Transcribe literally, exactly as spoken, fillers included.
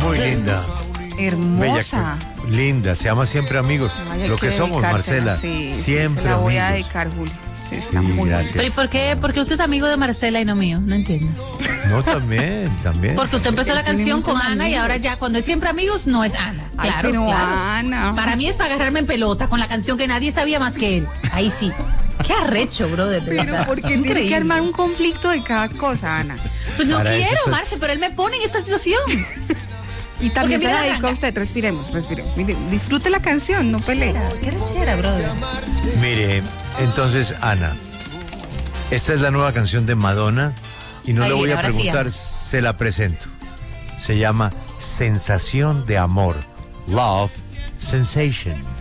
muy linda. Hermosa. Bella, linda, se llama Siempre Amigos. Ay, Lo que somos, dedicársela, Marcela. Sí, Siempre sí, se la voy a amigos. dedicar, Julio. Sí, está Sí, muy gracias. Pero ¿y por qué? Porque usted es amigo de Marcela y no mío, no entiendo. No, también, también. Porque usted empezó la Él tiene canción muchos con Ana y amigos. ahora ya cuando es Siempre Amigos no es Ana. Ay, Claro, pero claro. Ana. Para mí es para agarrarme en pelota con la canción que nadie sabía más que él. Ahí sí. Qué arrecho, brother. de Pero verdad. porque Es tiene que increíble. armar un conflicto de cada cosa, Ana. Pues no Para eso quiero, soy- Marce, pero él me pone en esta situación. Y también Porque se la mira, dedico a Ana. usted. Respiremos, respiremos. Mire, disfrute la canción, no pelee. Qué rechera, brother. Mire, entonces, Ana, esta es la nueva canción de Madonna y no Ahí le voy viene, a ahora sí, preguntar, Ana. se la presento. Se llama Sensación de Amor. Love Sensation.